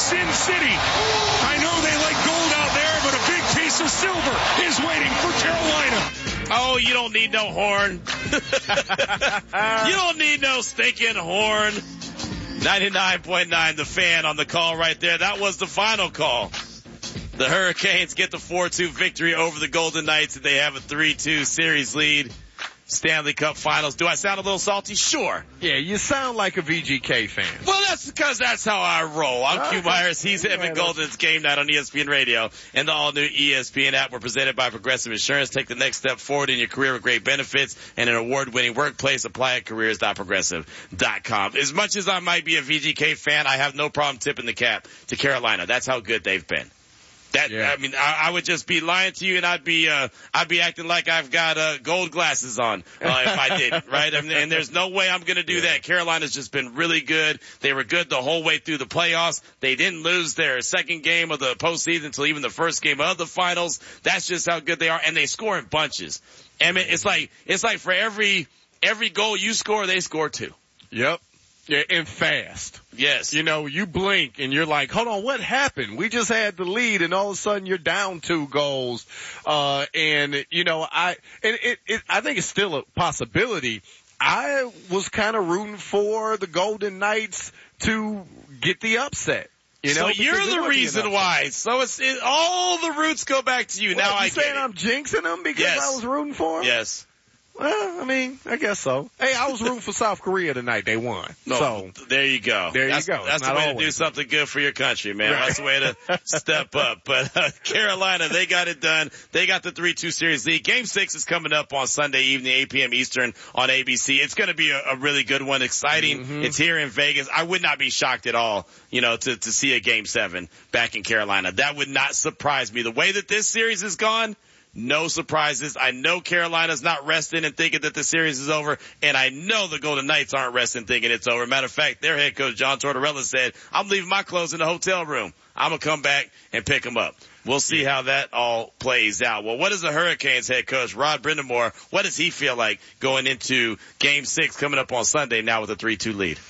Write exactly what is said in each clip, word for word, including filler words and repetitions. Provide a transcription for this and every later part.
Sin City. I know they like gold out there, but a big piece of silver is waiting for Carolina. Oh, you don't need no horn. You don't need no stinking horn. ninety-nine point nine, The Fan on the call right there. That was the final call. The Hurricanes get the four two victory over the Golden Knights, and they have a three two series lead. Stanley Cup Finals. Do I sound a little salty? Sure. Yeah, you sound like a V G K fan. Well, that's because that's how I roll. I'm Okay. Q Myers. He's Evan Golden's Game Night on E S P N Radio and the all-new E S P N app. We're presented by Progressive Insurance. Take the next step forward in your career with great benefits and an award-winning workplace. Apply at careers dot progressive dot com. As much as I might be a V G K fan, I have no problem tipping the cap to Carolina. That's how good they've been. That, yeah. I mean, I, I would just be lying to you, and I'd be, uh, I'd be acting like I've got, uh, gold glasses on, uh, if I didn't, right? I mean, and there's no way I'm gonna do yeah. that. Carolina's just been really good. They were good the whole way through the playoffs. They didn't lose their second game of the postseason until even the first game of the finals. That's just how good they are, and they score in bunches. I mean, it's like, it's like for every, every goal you score, they score two. Yep. Yeah, and fast. Yes. You know, you blink and you're like, hold on, what happened? We just had the lead and all of a sudden you're down two goals. Uh, and you know, I, and it, it, I think it's still a possibility. I was kind of rooting for the Golden Knights to get the upset. You know, so you're the reason why. So it's, it, all the roots go back to you. What, now you I saying get it. I'm jinxing them because yes. I was rooting for them? Yes. Well, I mean, I guess so. Hey, I was rooting for South Korea tonight. They won. No, so there you go. There that's, you go. That's it's the way always. to do something good for your country, man. Right. That's the way to step up. But uh, Carolina, they got it done. They got the three two series lead. Game six is coming up on Sunday evening, eight p.m. Eastern on A B C. It's going to be a, a really good one. Exciting. Mm-hmm. It's here in Vegas. I would not be shocked at all, you know, to, to see a game seven back in Carolina. That would not surprise me. The way that this series has gone, no surprises. I know Carolina's not resting and thinking that the series is over, and I know the Golden Knights aren't resting thinking it's over. Matter of fact, their head coach, John Tortorella, said, I'm leaving my clothes in the hotel room. I'm going to come back and pick them up. We'll see how that all plays out. Well, what is the Hurricanes head coach, Rod Brindamore, what does he feel like going into Game six coming up on Sunday now with a three two lead?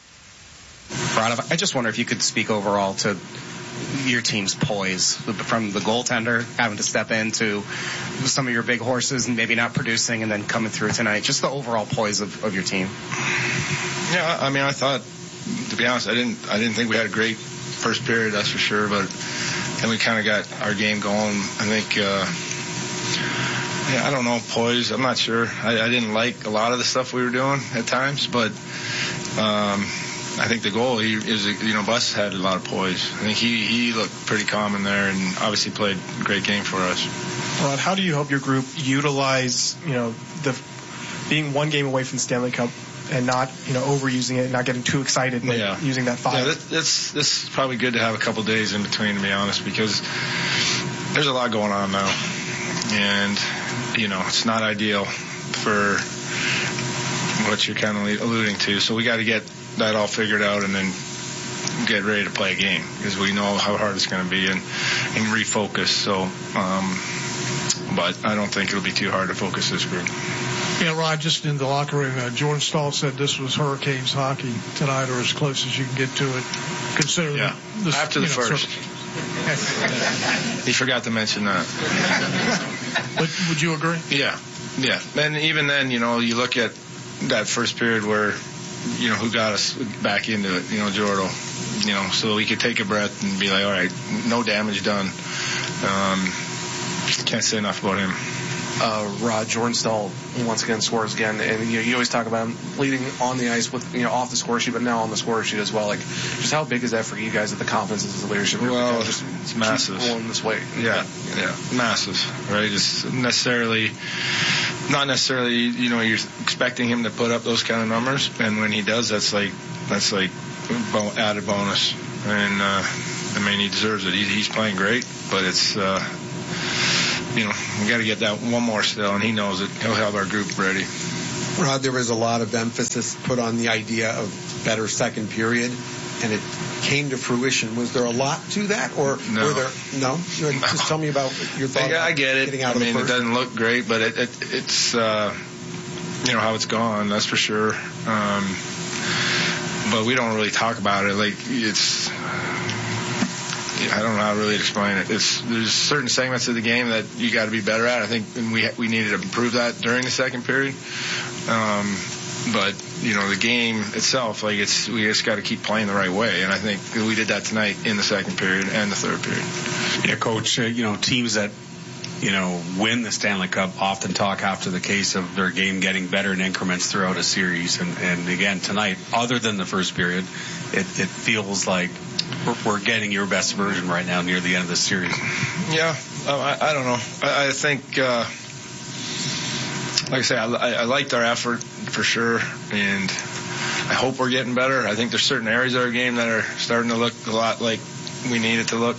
Rod, I just wonder if you could speak overall to your team's poise, from the goaltender having to step into some of your big horses and maybe not producing and then coming through tonight. Just the overall poise of, of your team. Yeah, I mean, I thought, to be honest, I didn't, I didn't think we had a great first period, that's for sure, but then we kind of got our game going. I think, uh, yeah, I don't know, poise, I'm not sure. I, I didn't like a lot of the stuff we were doing at times, but, um, I think the goal, he is, you know, Bus had a lot of poise. I think he, he looked pretty calm in there and obviously played a great game for us. Rod, how do you hope your group utilize, you know, the being one game away from the Stanley Cup and not, you know, overusing it, not getting too excited and yeah. using that five? Yeah, this, this, this is probably good to have a couple days in between, to be honest, because there's a lot going on now. And, you know, it's not ideal for what you're kind of alluding to. So we got to get that all figured out and then get ready to play a game because we know how hard it's going to be and, and refocus. So, um, but I don't think it'll be too hard to focus this group. Yeah, Rod, just in the locker room, uh, Jordan Stahl said this was Hurricanes hockey tonight, or as close as you can get to it, considering yeah. the, after the know, first. He forgot to mention that. But would you agree? Yeah, yeah. And even then, you know, you look at that first period where, you know, who got us back into it, you know, Jordo, you know, so we could take a breath and be like, all right, no damage done. Um, can't say enough about him. Uh, Rod, Jordan Stahl once again scores again, and you know, you always talk about him leading on the ice with, you know, off the score sheet, but now on the score sheet as well. Like, just how big is that for you guys at the confidence as the leadership? Well, just it's massive. Going this way. Yeah, yeah, massive, right? It's necessarily, not necessarily, you know, you're expecting him to put up those kind of numbers, and when he does, that's like, that's like added bonus. And, uh, I mean, he deserves it. He, he's playing great, but it's, uh, you know, we got to get that one more still, and he knows it. He'll have our group ready. Rod, there was a lot of emphasis put on the idea of better second period, and it came to fruition. Was there a lot to that, or no? Were there, no? You know, just tell me about your thought. I, I get it. Getting out I mean, of the it doesn't look great, but it, it it's uh, you know how it's gone. That's for sure. Um, but we don't really talk about it. Like it's. I don't know how really to explain it. It's, there's certain segments of the game that you got to be better at. I think and we we needed to improve that during the second period. Um, but you know, the game itself, like it's we just got to keep playing the right way, and I think we did that tonight in the second period and the third period. Yeah, Coach. Uh, you know, teams that you know win the Stanley Cup often talk after the case of their game getting better in increments throughout a series, and and again tonight, other than the first period, it it feels like we're, we're getting your best version right now near the end of the series. Yeah, I, I don't know. I, I think. Uh, Like I say, I, I liked our effort for sure, and I hope we're getting better. I think there's certain areas of our game that are starting to look a lot like we need it to look.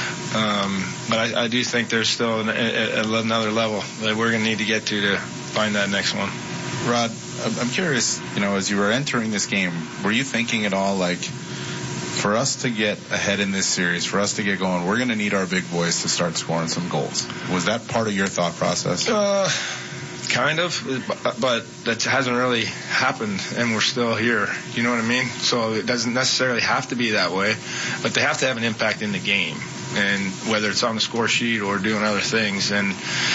Um, but I, I do think there's still an, a, another level that we're going to need to get to to find that next one. Rod, I'm curious, you know, as you were entering this game, were you thinking at all like, for us to get ahead in this series, for us to get going, we're going to need our big boys to start scoring some goals? Was that part of your thought process? Uh, kind of, but that hasn't really happened, and we're still here. You know what I mean? So it doesn't necessarily have to be that way, but they have to have an impact in the game, and whether it's on the score sheet or doing other things, and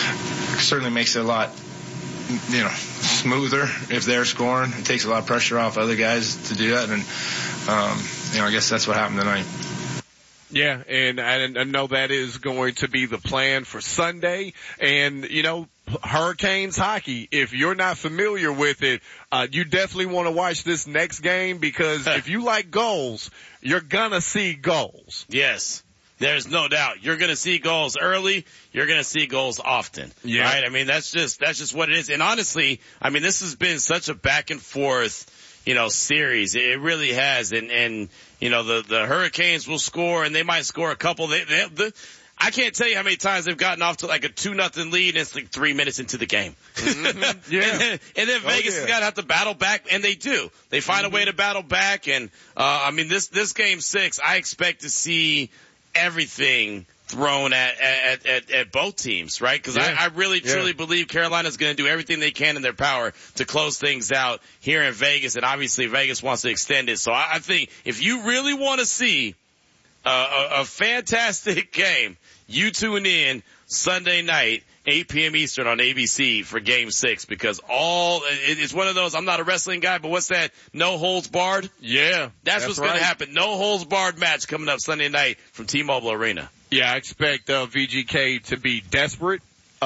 it certainly makes it a lot, you know, smoother if they're scoring. It takes a lot of pressure off other guys to do that, and um, you know, I guess that's what happened tonight. Yeah, and I know that is going to be the plan for Sunday. And, you know, Hurricanes hockey, if you're not familiar with it, uh, you definitely want to watch this next game, because if you like goals, you're gonna see goals. Yes. There's no doubt. You're gonna see goals early. You're gonna see goals often. Yeah. Right? I mean, that's just, that's just what it is. And honestly, I mean, this has been such a back and forth, you know, series. It really has. And, and, you know, the, the Hurricanes will score, and they might score a couple. They, they, the, I can't tell you how many times they've gotten off to like a two nothing lead, and it's like three minutes into the game. Mm-hmm. Yeah. and then, and then Vegas oh, yeah. has got to have to battle back, and they do. They find mm-hmm. a way to battle back, and, uh, I mean, this, this game six, I expect to see everything thrown at, at, at, at both teams, right? Because yeah. I, I really, truly yeah. believe Carolina's going to do everything they can in their power to close things out here in Vegas, and obviously Vegas wants to extend it. So I, I think if you really want to see uh, a, a fantastic game, you tune in Sunday night, eight p.m. Eastern on A B C for Game Six, because all it, it's one of those. I'm not a wrestling guy, but what's that? No holds barred. Yeah, that's, that's what's right. going to happen. No holds barred match coming up Sunday night from T-Mobile Arena. Yeah, I expect uh, V G K to be desperate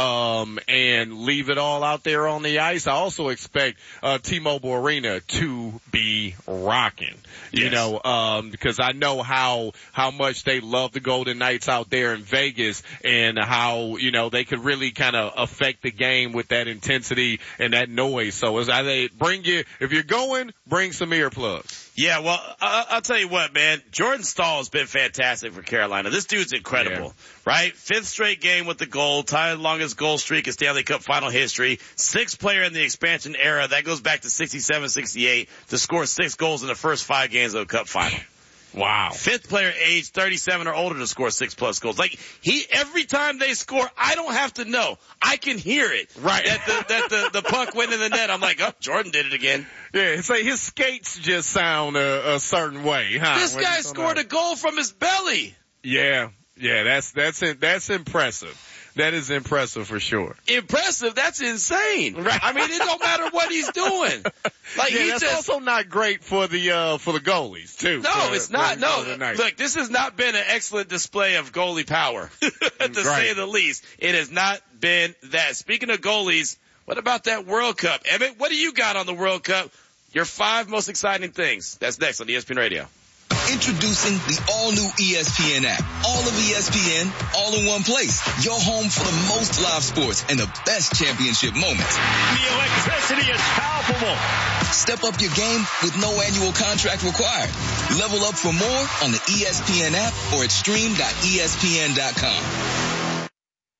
um and leave it all out there on the ice. I also expect uh T-Mobile Arena to be rocking. Yes. You know, um because I know how how much they love the Golden Knights out there in Vegas, and how, you know, they could really kind of affect the game with that intensity and that noise. So as I bring you, if you're going, bring some earplugs. Yeah, well, I, I'll tell you what, man. Jordan Staal has been fantastic for Carolina. This dude's incredible, yeah. right? Fifth straight game with the goal, tied longest goal streak in Stanley Cup final history. Sixth player in the expansion era. That goes back to sixty-seven sixty-eight to score six goals in the first five games of the Cup final. Wow. Fifth player age thirty-seven or older to score six plus goals. Like, he, every time they score, I don't have to know. I can hear it. Right. That the, that the, the puck went in the net. I'm like, oh, Jordan did it again. Yeah, it's like his skates just sound a, a certain way, huh? This guy scored a goal from his belly. Yeah. Yeah, that's, that's, that's impressive. That is impressive for sure. Impressive? That's insane. Right. I mean, it don't matter what he's doing. Like, yeah, he that's just, also not great for the, uh, for the goalies too. No, for, it's not. No. Night. Look, this has not been an excellent display of goalie power, to right. say the least. It has not been that. Speaking of goalies, what about that World Cup? Emmett, what do you got on the World Cup? Your five most exciting things. That's next on E S P N Radio. Introducing the all-new E S P N app. All of E S P N, all in one place. Your home for the most live sports and the best championship moments. The electricity is palpable. Step up your game with no annual contract required. Level up for more on the E S P N app or at stream dot E S P N dot com.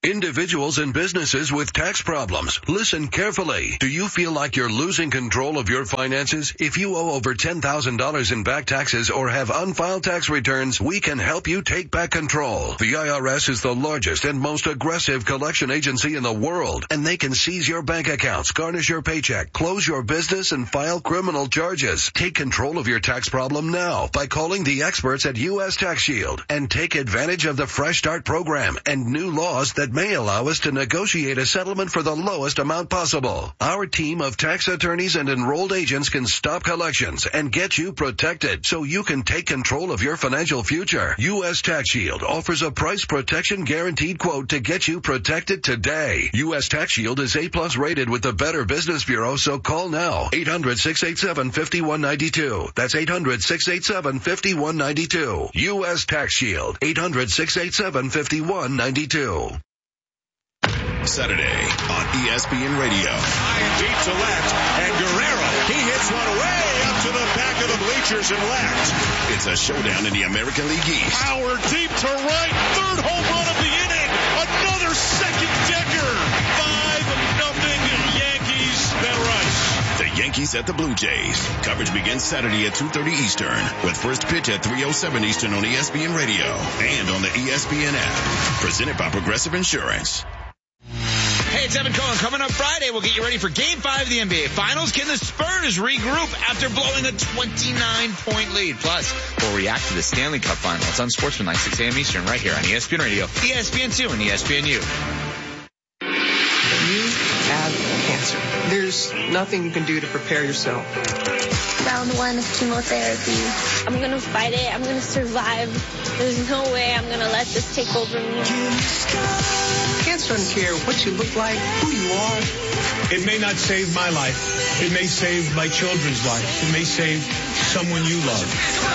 Individuals and businesses with tax problems, listen carefully. Do you feel like you're losing control of your finances? If you owe over ten thousand dollars in back taxes or have unfiled tax returns, we can help you take back control. The I R S is the largest and most aggressive collection agency in the world, and they can seize your bank accounts, garnish your paycheck, close your business, and file criminal charges. Take control of your tax problem now by calling the experts at U S Tax Shield and take advantage of the Fresh Start program and new laws that may allow us to negotiate a settlement for the lowest amount possible. Our team of tax attorneys and enrolled agents can stop collections and get you protected so you can take control of your financial future. U S Tax Shield offers a price protection guaranteed quote to get you protected today. U S Tax Shield is A plus rated with the Better Business Bureau, so call now. eight hundred, six eight seven, five one nine two. That's eight hundred, six eight seven, five one nine two. U S Tax Shield. eight hundred, six eight seven, five one nine two. Saturday on E S P N Radio. High and deep to left, and Guerrero, he hits one way up to the back of the bleachers and left. It's a showdown in the American League East. Power deep to right, third home run of the inning, another second decker. Five nothing Yankees, Ben Rice. The Yankees at the Blue Jays. Coverage begins Saturday at two thirty Eastern with first pitch at three oh seven Eastern on E S P N Radio and on the E S P N app. Presented by Progressive Insurance. Hey, it's Evan Cohen. Coming up Friday, we'll get you ready for Game five of the N B A Finals. Can the Spurs regroup after blowing a twenty-nine point lead? Plus, we'll react to the Stanley Cup Final. It's on Sportsman, six a.m. Eastern, right here on E S P N Radio, E S P N two, and E S P N U. You have cancer. There's nothing you can do to prepare yourself. Round one of chemotherapy. I'm going to fight it. I'm going to survive. There's no way I'm going to let this take over me. Cancer doesn't care what you look like, who you are. It may not save my life. It may save my children's life. It may save someone you love.